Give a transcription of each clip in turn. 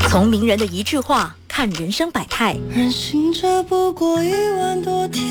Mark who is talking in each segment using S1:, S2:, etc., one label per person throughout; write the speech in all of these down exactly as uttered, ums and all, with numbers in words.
S1: 从名人的一句话看人生百态，
S2: 人行者不过一万多天，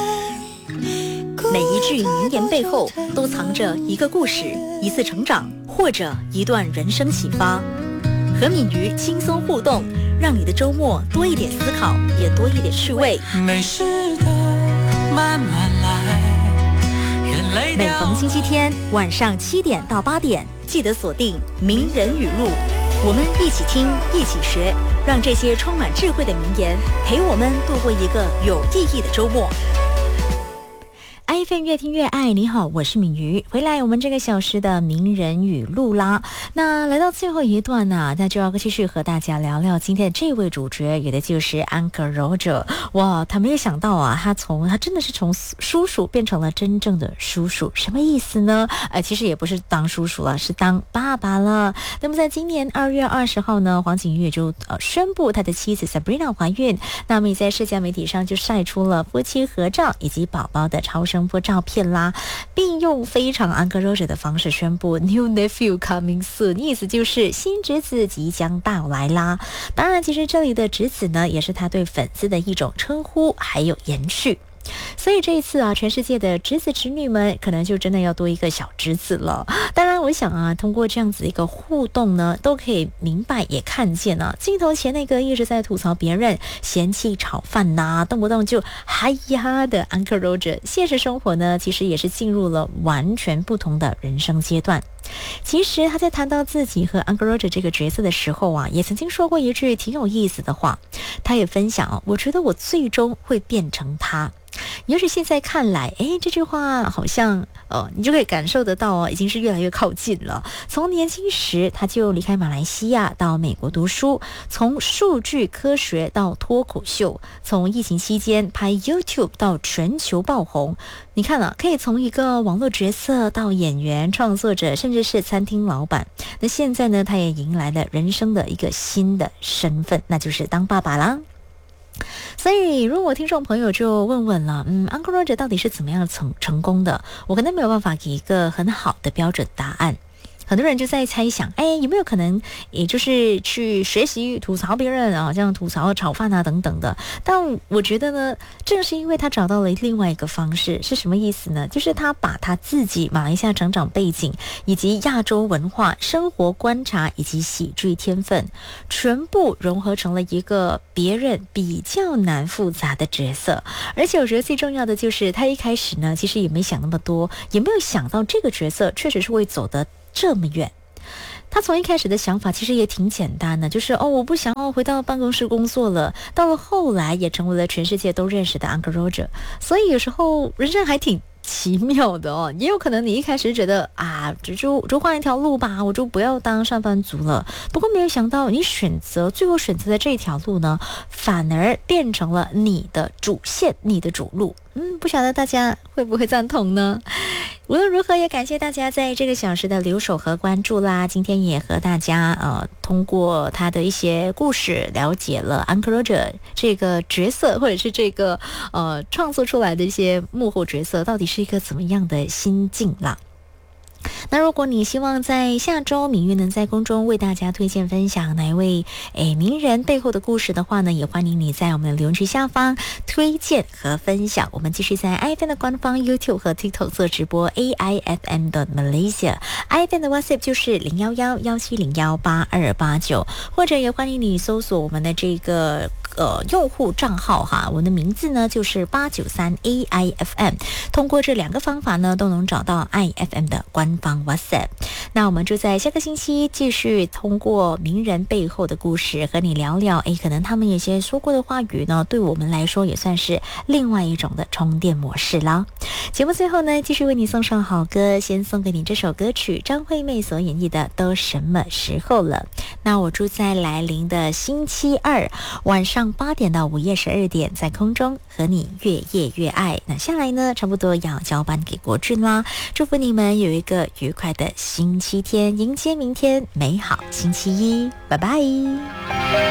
S1: 每一句名言背后都藏着一个故事，一次成长，或者一段人生启发。和敏瑜轻松互动，让你的周末多一点思考，也多一点趣味。
S2: 没事的，慢慢来。
S1: 每逢星期天晚上七点到八点，记得锁定《名人语录》，我们一起听，一起学，让这些充满智慧的名言陪我们度过一个有意义的周末。I F M 越听越爱，你好，我是敏瑜，回来我们这个小时的名人语录啦。那来到最后一段呢、啊，那就要继续和大家聊聊今天的这位主角，也的就是 Uncle Roger。哇，他没有想到啊，他从他真的是从叔叔变成了真正的叔叔，什么意思呢？呃，其实也不是当叔叔了，是当爸爸了。那么在今年二月二十号呢，黄景瑜也就呃宣布他的妻子 Sabrina 怀孕，那么也在社交媒体上就晒出了夫妻合照以及宝宝的超声波照片啦，并用非常 Uncle Roger 的方式宣布 New nephew coming soon， 意思就是新侄子即将到来啦。当然，其实这里的侄子呢，也是他对粉丝的一种称呼，还有延续。所以这一次啊，全世界的侄子侄女们可能就真的要多一个小侄子了。当然我想啊，通过这样子一个互动呢，都可以明白也看见啊，镜头前那个一直在吐槽别人嫌弃炒饭呐、啊，动不动就嗨呀的 Uncle Roger， 现实生活呢其实也是进入了完全不同的人生阶段。其实他在谈到自己和 Uncle Roger 这个角色的时候啊，也曾经说过一句挺有意思的话。他也分享啊，我觉得我最终会变成他。也许现在看来，诶，这句话好像呃，你就可以感受得到哦，已经是越来越靠近了。从年轻时他就离开马来西亚到美国读书，从数据科学到脱口秀，从疫情期间拍 YouTube 到全球爆红。你看啊，可以从一个网络角色到演员、创作者，甚至是餐厅老板。那现在呢，他也迎来了人生的一个新的身份，那就是当爸爸啦。所以如果听众朋友就问问了，嗯 Uncle Roger 到底是怎么样成成功的，我可能没有办法给一个很好的标准答案。很多人就在猜想，哎，有没有可能也就是去学习吐槽别人啊，像吐槽炒饭啊等等的。但我觉得呢，正是因为他找到了另外一个方式，是什么意思呢？就是他把他自己马来西亚成长背景以及亚洲文化、生活观察以及喜剧天分，全部融合成了一个别人比较难复杂的角色。而且我觉得最重要的就是他一开始呢，其实也没想那么多，也没有想到这个角色确实是会走得这么远。他从一开始的想法其实也挺简单的，就是哦，我不想要回到办公室工作了。到了后来也成为了全世界都认识的 Uncle Roger。所以有时候人生还挺奇妙的哦，也有可能你一开始觉得啊，就就就换一条路吧，我就不要当上班族了。不过没有想到，你选择最后选择的这条路呢，反而变成了你的主线，你的主路。嗯，不晓得大家会不会赞同呢？无论如何，也感谢大家在这个小时的留守和关注啦。今天也和大家呃，通过他的一些故事，了解了 Uncle Roger 这个角色，或者是这个呃创作出来的一些幕后角色，到底是一个怎么样的心境啦。那如果你希望在下周敏瑜能在空中为大家推荐分享哪一位诶名人背后的故事的话呢，也欢迎你在我们的留言区下方推荐和分享。我们继续在 I F M 的官方 YouTube 和 TikTok 做直播 A I F M 的 Malaysia， I F M 的 WhatsApp 就是零一一一七零一八二八九，或者也欢迎你搜索我们的这个呃用户账号哈，我的名字呢就是八九三 A I F M， 通过这两个方法呢都能找到 I F M 的官方 WhatsApp。 那我们就在下个星期继续通过名人背后的故事和你聊聊，诶，可能他们有些说过的话语呢，对我们来说也算是另外一种的充电模式啦。节目最后呢，继续为你送上好歌，先送给你这首歌曲，张惠妹所演绎的《都什么时候了》。那我住在来临的星期二晚上八点到午夜十二点，在空中和你越夜越爱。那下来呢，差不多要交班给国俊啦。祝福你们有一个愉快的星期天，迎接明天美好星期一，拜拜。